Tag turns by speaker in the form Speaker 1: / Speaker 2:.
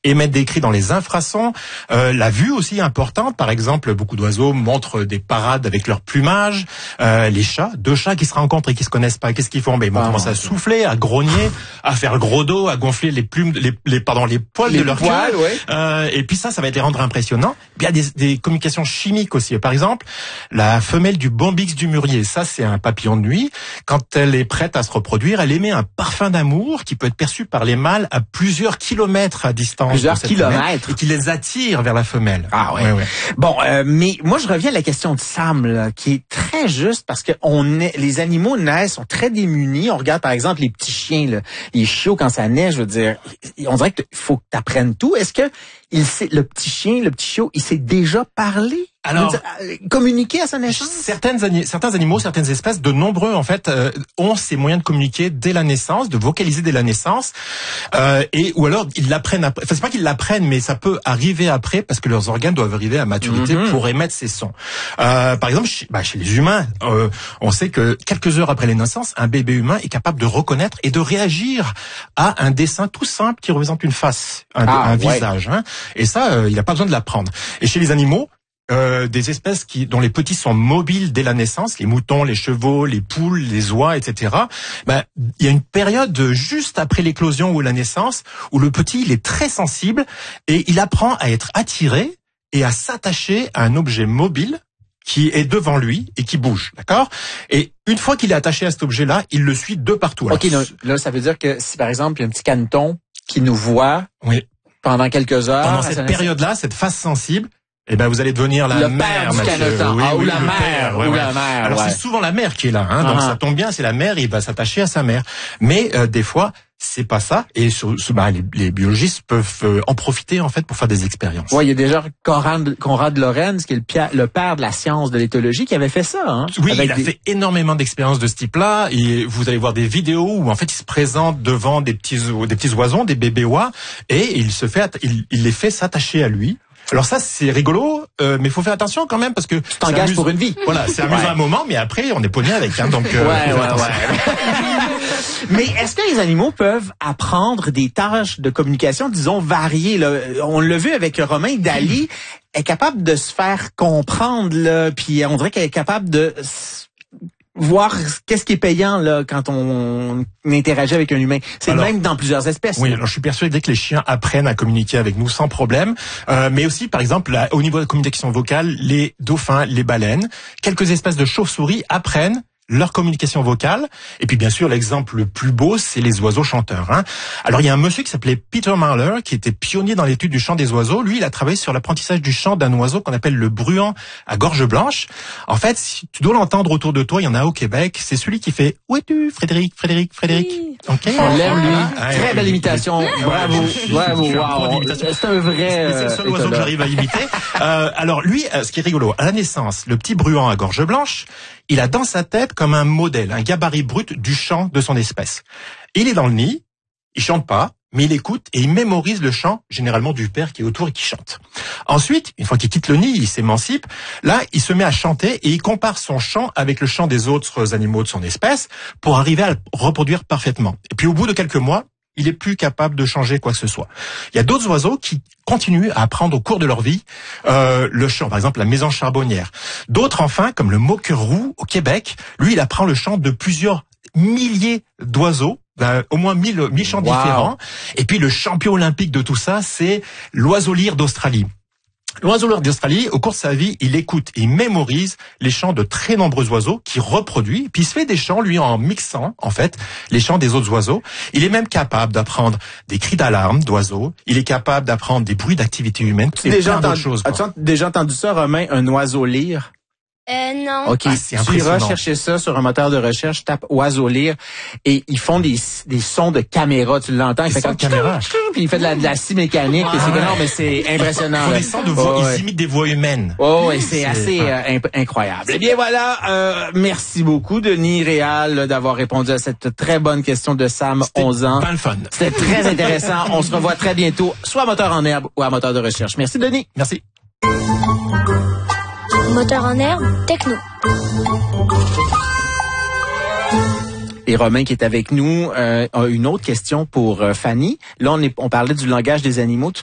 Speaker 1: émettent des cris dans les infrasons. La vue aussi est importante. Par exemple, beaucoup d'oiseaux montrent des parades avec leur plumage. Les chats, deux chats qui se rencontrent et qui se connaissent pas, qu'est-ce qu'ils font? Ils vont commencer à souffler, à grogner, à faire le gros dos, à gonfler les plumes, les poils de leur queue. Ouais. Et puis ça va les rendre impressionnants. Puis il y a des communications chimiques aussi. Par exemple, la femelle du Bombyx du Mûrier, ça c'est un papillon de nuit. Quand elle est prête à se reproduire, elle émet un parfum d'amour qui peut être perçu par les mâles à plusieurs kilomètres à distance.
Speaker 2: Plusieurs kilomètres.
Speaker 1: Et qui les attire vers la femelle.
Speaker 2: Ah ouais. Ouais. Bon, mais moi je reviens à la question de Sam, là, qui est très juste parce que les animaux naissent, sont très démunis. On regarde par exemple les petits chiens, là, les chiots quand ça naît, je veux dire, on dirait qu'il faut que tu apprennes tout. Est-ce que le petit chien, le petit chiot, il sait déjà parler?
Speaker 1: Alors,
Speaker 2: communiquer à sa naissance?
Speaker 1: Certains animaux, certaines espèces, de nombreux en fait, ont ces moyens de communiquer dès la naissance, de vocaliser dès la naissance, ou alors ils l'apprennent après. Enfin, c'est pas qu'ils l'apprennent, mais ça peut arriver après parce que leurs organes doivent arriver à maturité pour émettre ces sons. Par exemple, chez les humains, on sait que quelques heures après la naissance, un bébé humain est capable de reconnaître et de réagir à un dessin tout simple qui représente une face, un visage. Hein. Et ça, il n'a pas besoin de l'apprendre. Et chez les animaux, des espèces dont les petits sont mobiles dès la naissance, les moutons, les chevaux, les poules, les oies, etc. Il y a une période juste après l'éclosion ou la naissance où le petit il est très sensible et il apprend à être attiré et à s'attacher à un objet mobile qui est devant lui et qui bouge, d'accord? Et une fois qu'il est attaché à cet objet-là, il le suit de partout.
Speaker 2: Alors, OK, là, ça veut dire que si par exemple il y a un petit caneton qui nous voit pendant quelques heures,
Speaker 1: pendant cette période-là, cette phase sensible, vous allez devenir la mère,
Speaker 2: Mathieu. Ou la mère.
Speaker 1: Alors c'est souvent la mère qui est là, hein. Donc ça tombe bien, c'est la mère, il va s'attacher à sa mère. Mais des fois, c'est pas ça. Et les biologistes peuvent en profiter en fait pour faire des expériences.
Speaker 2: Ouais, il y a déjà Konrad Lorenz, qui est le père de la science de l'éthologie, qui avait fait ça. Hein,
Speaker 1: oui, il a fait énormément d'expériences de ce type-là. Et vous allez voir des vidéos où en fait il se présente devant des petits oiseaux, des bébés oies, et il les fait s'attacher à lui. Alors ça c'est rigolo, mais il faut faire attention quand même parce que
Speaker 2: tu t'engages pour une vie.
Speaker 1: Voilà, c'est amusant un moment, mais après on est pogné avec. Hein, donc
Speaker 2: Mais est-ce que les animaux peuvent apprendre des tâches de communication, disons variées là? On l'a vu avec Romain Daly, est capable de se faire comprendre là, puis on dirait qu'elle est capable de voir qu'est-ce qui est payant là quand on interagit avec un humain. C'est le même dans plusieurs espèces.
Speaker 1: Oui, alors je suis persuadé que les chiens apprennent à communiquer avec nous sans problème. Mais aussi, par exemple, au niveau de la communication vocale, les dauphins, les baleines, quelques espèces de chauves-souris apprennent leur communication vocale. Et puis bien sûr, l'exemple le plus beau, c'est les oiseaux chanteurs. Hein. Alors il y a un monsieur qui s'appelait Peter Marler, qui était pionnier dans l'étude du chant des oiseaux. Lui, il a travaillé sur l'apprentissage du chant d'un oiseau qu'on appelle le bruant à gorge blanche. En fait, si tu dois l'entendre autour de toi, il y en a au Québec. C'est celui qui fait « Où es-tu, Frédéric, Frédéric, Frédéric ?»
Speaker 2: Okay. On l'aime, lui. Très belle imitation. Bravo. Wow. C'est un vrai...
Speaker 1: c'est le seul oiseau que j'arrive à imiter. Alors lui, ce qui est rigolo, à la naissance, le petit bruant à gorge blanche, il a dans sa tête comme un modèle, un gabarit brut du chant de son espèce. Il est dans le nid, il chante pas, mais il écoute et il mémorise le chant, généralement du père qui est autour et qui chante. Ensuite, une fois qu'il quitte le nid, il s'émancipe. Là, il se met à chanter et il compare son chant avec le chant des autres animaux de son espèce pour arriver à le reproduire parfaitement. Et puis au bout de quelques mois, il est plus capable de changer quoi que ce soit. Il y a d'autres oiseaux qui continuent à apprendre au cours de leur vie le chant, par exemple la mésange charbonnière. D'autres enfin, comme le moqueur roux au Québec, lui il apprend le chant de plusieurs milliers d'oiseaux, au moins 1000 chants différents. Et puis le champion olympique de tout ça, c'est l'oiseau lyre d'Australie. L'oiseau lyre d'Australie, au cours de sa vie, il écoute et mémorise les chants de très nombreux oiseaux qu'il reproduit, puis il se fait des chants, lui, en mixant, en fait, les chants des autres oiseaux. Il est même capable d'apprendre des cris d'alarme d'oiseaux, il est capable d'apprendre des bruits d'activité humaine, et plein d'autres choses.
Speaker 2: As-tu déjà entendu ça, Romain, un oiseau lyre?
Speaker 3: Non.
Speaker 2: OK, tu iras chercher ça sur un moteur de recherche, tape oiseau lyre et ils font des sons de caméra, tu l'entends, il fait comme caméra. Puis il fait de la scie mécanique et c'est non mais c'est impressionnant.
Speaker 1: Ils font des sons de voix, ils imitent des voix humaines.
Speaker 2: Oh, et c'est assez incroyable. Eh bien voilà, merci beaucoup Denis Réal d'avoir répondu à cette très bonne question de Sam, 11 ans.
Speaker 1: C'était pas le fun.
Speaker 2: C'était très intéressant. On se revoit très bientôt, soit à Moteur en herbe ou à Moteur de recherche. Merci Denis.
Speaker 1: Merci.
Speaker 3: Moteur en herbe, techno.
Speaker 2: Et Romain qui est avec nous a une autre question pour Fanny. Là, on parlait du langage des animaux tout